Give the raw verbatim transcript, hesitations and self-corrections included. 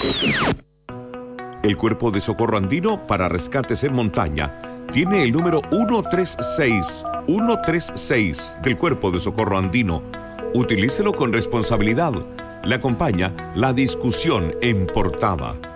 El Cuerpo de Socorro Andino para Rescates en Montaña tiene el número ciento treinta y seis, ciento treinta y seis del Cuerpo de Socorro Andino. Utilícelo con responsabilidad. Le acompaña la discusión en portada.